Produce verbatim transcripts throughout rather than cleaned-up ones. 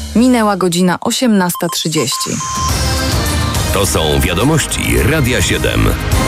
Minęła godzina osiemnasta trzydzieści. To są wiadomości Radia siedem.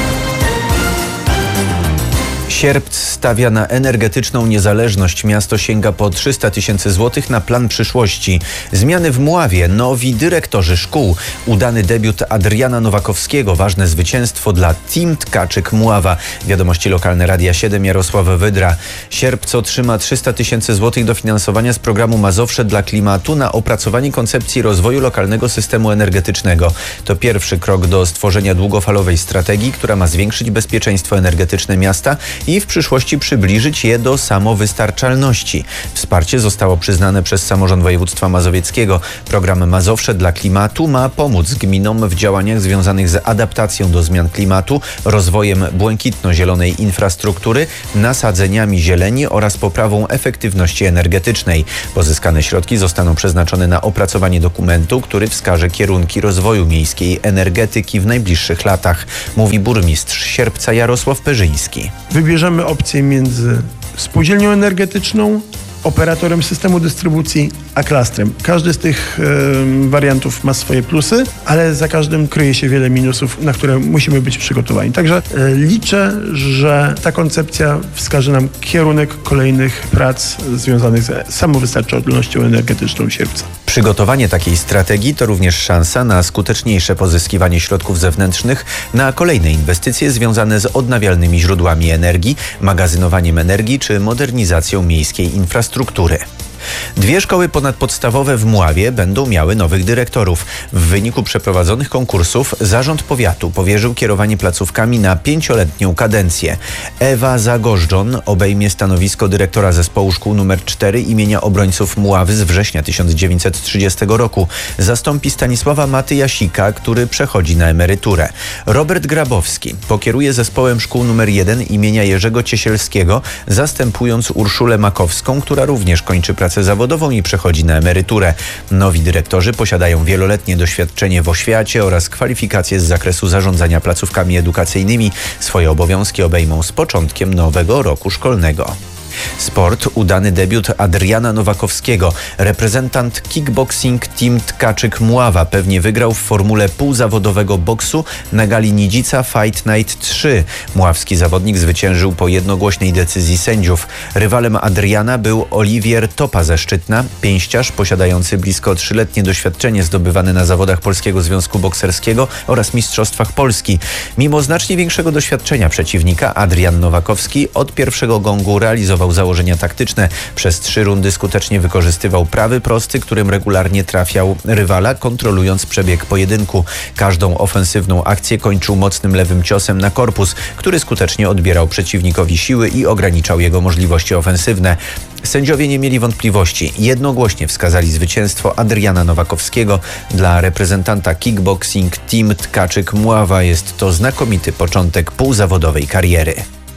Sierpt stawia na energetyczną niezależność. Miasto sięga po trzysta tysięcy złotych na plan przyszłości. Zmiany w Mławie, nowi dyrektorzy szkół. Udany debiut Adriana Nowakowskiego. Ważne zwycięstwo dla Team Tkaczyk Mława. Wiadomości lokalne Radia siedem, Jarosław Wydra. Sierpc otrzyma trzysta tysięcy złotych dofinansowania z programu Mazowsze dla Klimatu na opracowanie koncepcji rozwoju lokalnego systemu energetycznego. To pierwszy krok do stworzenia długofalowej strategii, która ma zwiększyć bezpieczeństwo energetyczne miasta i w przyszłości przybliżyć je do samowystarczalności. Wsparcie zostało przyznane przez samorząd województwa mazowieckiego. Program Mazowsze dla Klimatu ma pomóc gminom w działaniach związanych z adaptacją do zmian klimatu, rozwojem błękitno-zielonej infrastruktury, nasadzeniami zieleni oraz poprawą efektywności energetycznej. Pozyskane środki zostaną przeznaczone na opracowanie dokumentu, który wskaże kierunki rozwoju miejskiej energetyki w najbliższych latach, mówi burmistrz Sierpca Jarosław Perzyński. Wybierzemy opcję między spółdzielnią energetyczną, operatorem systemu dystrybucji, a klastrem. Każdy z tych y, wariantów ma swoje plusy, ale za każdym kryje się wiele minusów, na które musimy być przygotowani. Także y, liczę, że ta koncepcja wskaże nam kierunek kolejnych prac związanych z samowystarczalnością energetyczną Sierpca. Przygotowanie takiej strategii to również szansa na skuteczniejsze pozyskiwanie środków zewnętrznych na kolejne inwestycje związane z odnawialnymi źródłami energii, magazynowaniem energii czy modernizacją miejskiej infrastruktury. Dwie szkoły ponadpodstawowe w Mławie będą miały nowych dyrektorów. W wyniku przeprowadzonych konkursów zarząd powiatu powierzył kierowanie placówkami na pięcioletnią kadencję. Ewa Zagorzdzon obejmie stanowisko dyrektora zespołu szkół nr cztery imienia Obrońców Mławy z września tysiąc dziewięćset trzydziestego roku. Zastąpi Stanisława Matyjasika, który przechodzi na emeryturę. Robert Grabowski pokieruje zespołem szkół nr jeden imienia Jerzego Ciesielskiego, zastępując Urszulę Makowską, która również kończy pracę zawodową i przechodzi na emeryturę. Nowi dyrektorzy posiadają wieloletnie doświadczenie w oświacie oraz kwalifikacje z zakresu zarządzania placówkami edukacyjnymi. Swoje obowiązki obejmą z początkiem nowego roku szkolnego. Sport, udany debiut Adriana Nowakowskiego. Reprezentant kickboxing Team Tkaczyk Mława pewnie wygrał w formule półzawodowego boksu na gali Nidzica Fight Night trzy. Mławski zawodnik zwyciężył po jednogłośnej decyzji sędziów. Rywalem Adriana był Oliwier Topa ze Szczytna, pięściarz posiadający blisko trzyletnie doświadczenie zdobywane na zawodach Polskiego Związku Bokserskiego oraz Mistrzostwach Polski. Mimo znacznie większego doświadczenia przeciwnika, Adrian Nowakowski od pierwszego gongu realizował założenia taktyczne. Przez trzy rundy skutecznie wykorzystywał prawy prosty, którym regularnie trafiał rywala, kontrolując przebieg pojedynku. Każdą ofensywną akcję kończył mocnym lewym ciosem na korpus, który skutecznie odbierał przeciwnikowi siły i ograniczał jego możliwości ofensywne. Sędziowie nie mieli wątpliwości. Jednogłośnie wskazali zwycięstwo Adriana Nowakowskiego. Dla reprezentanta kickboxing Team Tkaczyk Mława jest to znakomity początek półzawodowej kariery.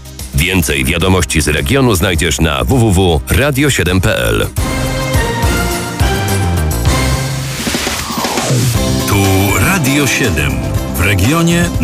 Więcej wiadomości z regionu znajdziesz na w w w kropka radio siedem kropka p l. Tu Radio siedem. W regionie